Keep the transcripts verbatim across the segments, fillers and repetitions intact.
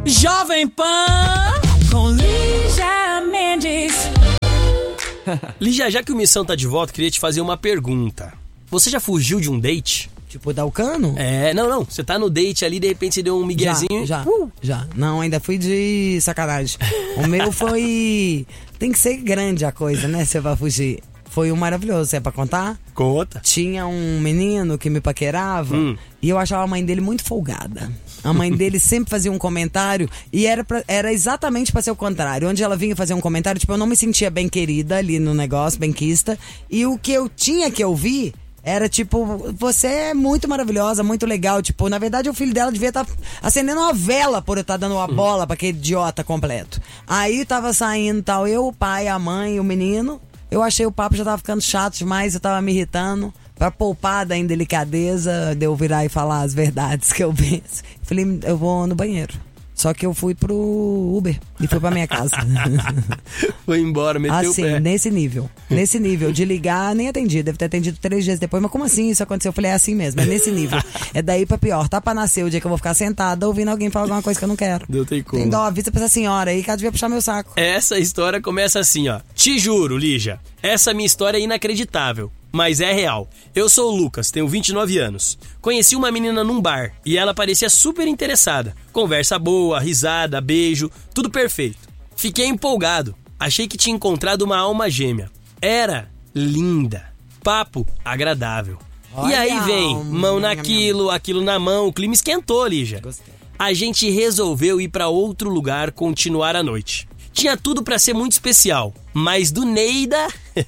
Jovem Pan com Lígia Mendes. Lígia, já que o Missão tá de volta, queria te fazer uma pergunta. Você já fugiu de um date? Tipo, dar o cano? É, não, não. Você tá no date ali, de repente você deu um miguezinho. Já, já, uh. já. Não, ainda fui de sacanagem. O meu foi... Tem que ser grande a coisa, né? Você vai fugir. Foi um maravilhoso. É pra contar? Conta. Tinha um menino que me paquerava hum. e eu achava a mãe dele muito folgada. A mãe dele sempre fazia um comentário e era, pra, era exatamente pra ser o contrário. Onde ela vinha fazer um comentário, tipo, eu não me sentia bem querida ali no negócio, benquista. E o que eu tinha que ouvir era tipo, você é muito maravilhosa, muito legal. Tipo, na verdade o filho dela devia estar tá acendendo uma vela por eu estar tá dando uma hum. bola pra aquele idiota completo. Aí tava saindo tal, eu, o pai, a mãe e o menino. Eu achei o papo já tava ficando chato demais, eu tava me irritando. Pra poupar da indelicadeza de eu virar e falar as verdades que eu penso. Falei, eu vou no banheiro. Só que eu fui pro Uber e fui pra minha casa. Foi embora, meteu assim, o pé. nesse nível. Nesse nível. De ligar, nem atendi. Deve ter atendido três dias depois. Mas como assim isso aconteceu? Eu falei, é assim mesmo, é nesse nível. É daí pra pior. Tá pra nascer o dia que eu vou ficar sentada ouvindo alguém falar alguma coisa que eu não quero. Não tem como. Tem dó, avisa pra essa senhora aí que ela devia puxar meu saco. Essa história começa assim, ó. Te juro, Lígia, essa minha história é inacreditável. Mas é real. Eu sou o Lucas, tenho vinte e nove anos. Conheci uma menina num bar e ela parecia super interessada. Conversa boa, risada, beijo, tudo perfeito. Fiquei empolgado. Achei que tinha encontrado uma alma gêmea. Era linda. Papo agradável. Olha, e aí vem, mão naquilo, aquilo na mão. O clima esquentou, Lígia. Gostei. A gente resolveu ir pra outro lugar continuar a noite. Tinha tudo pra ser muito especial, mas do Neida,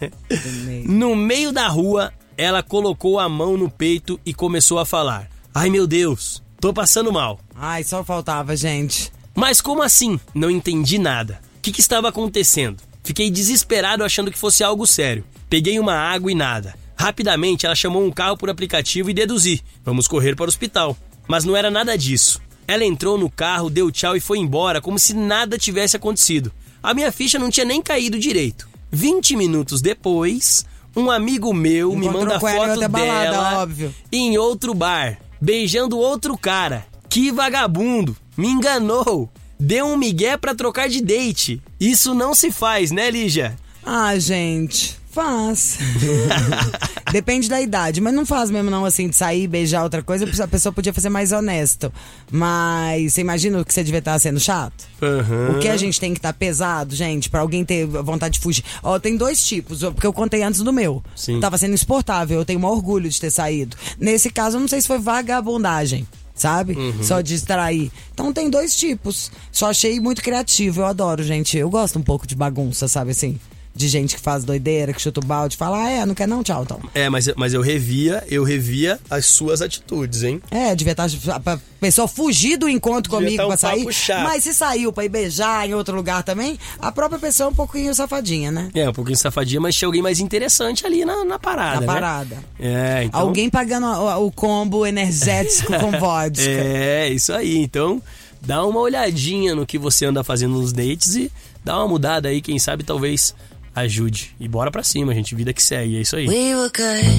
no meio da rua, ela colocou a mão no peito e começou a falar. Ai, meu Deus, tô passando mal. Ai, só faltava, gente. Mas como assim? Não entendi nada. O que, que estava acontecendo? Fiquei desesperado achando que fosse algo sério. Peguei uma água e nada. Rapidamente, ela chamou um carro por aplicativo e deduzi. Vamos correr para o hospital. Mas não era nada disso. Ela entrou no carro, deu tchau e foi embora como se nada tivesse acontecido. A minha ficha não tinha nem caído direito. vinte minutos depois, um amigo meu Encontrou me manda foto dela balada, óbvio. Em outro bar, beijando outro cara. Que vagabundo, me enganou. Deu um migué pra trocar de date. Isso não se faz, né, Lígia? Ah, gente, faz. Depende da idade, mas não faz mesmo não, assim, de sair, beijar outra coisa, a pessoa podia fazer mais honesto. Mas você imagina que você devia estar sendo chato? Uhum. O que a gente tem que estar pesado, gente, pra alguém ter vontade de fugir. Ó, tem dois tipos, porque eu contei antes do meu. Sim. Tava sendo insuportável, eu tenho o maior orgulho de ter saído. Nesse caso, eu não sei se foi vagabundagem, sabe? Uhum. Só distrair. Então tem dois tipos. Só achei muito criativo, eu adoro, gente. Eu gosto um pouco de bagunça, sabe assim? De gente que faz doideira, que chuta o balde, fala, ah, é, não quer não, tchau, então. É, mas, mas eu revia, eu revia as suas atitudes, hein? É, devia estar pra pessoa fugir do encontro devia comigo pra sair. Chato. Mas se saiu pra ir beijar em outro lugar também, a própria pessoa é um pouquinho safadinha, né? É, um pouquinho safadinha, mas tinha alguém mais interessante ali na, na parada, Na né? parada. É, então... Alguém pagando o, o combo energético com vodka. É, isso aí, então dá uma olhadinha no que você anda fazendo nos dates e dá uma mudada aí, quem sabe talvez ajude. E bora pra cima, gente. Vida que segue, é isso aí. We were good.